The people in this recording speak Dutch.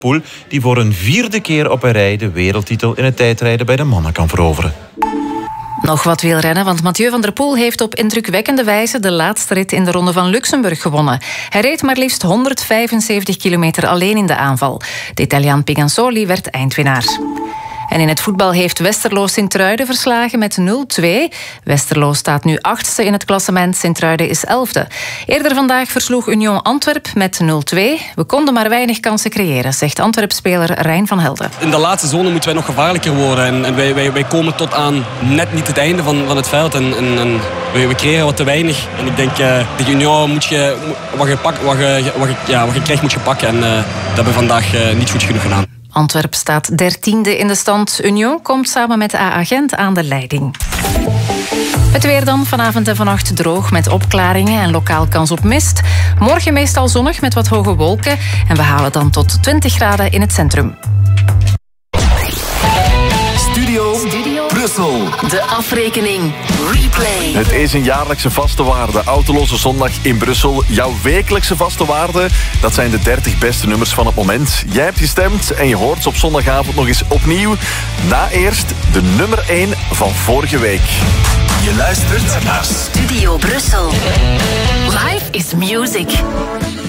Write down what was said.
Poel, die voor een 4e keer op een rij de wereldtitel in het tijdrijden bij de mannen kan veroveren. Nog wat wielrennen, want Mathieu van der Poel heeft op indrukwekkende wijze de laatste rit in de Ronde van Luxemburg gewonnen. Hij reed maar liefst 175 kilometer alleen in de aanval. De Italiaan Pigansoli werd eindwinnaar. En in het voetbal heeft Westerlo Sint-Truiden verslagen met 0-2. Westerlo staat nu 8e in het klassement, Sint-Truiden is 11e. Eerder vandaag versloeg Union Antwerp met 0-2. We konden maar weinig kansen creëren, zegt Antwerp-speler Rijn van Helden. In de laatste zone moeten wij nog gevaarlijker worden. En wij komen tot aan net niet het einde van het veld. En we creëren wat te weinig. En ik denk, tegen Union moet je wat je krijgt moet je pakken. En dat hebben we vandaag niet goed genoeg gedaan. Antwerp staat 13e in de stand. Union komt samen met AA Gent aan de leiding. Het weer dan, vanavond en vannacht droog met opklaringen en lokaal kans op mist. Morgen meestal zonnig met wat hoge wolken. En we halen dan tot 20 graden in het centrum. Studio Brussel. De afrekening. Replay. Het is een jaarlijkse vaste waarde. Autoloze zondag in Brussel. Jouw wekelijkse vaste waarde. Dat zijn de 30 beste nummers van het moment. Jij hebt gestemd en je hoort ze op zondagavond nog eens opnieuw. Na eerst de nummer 1 van vorige week. Je luistert naar Studio Brussel. Life is music.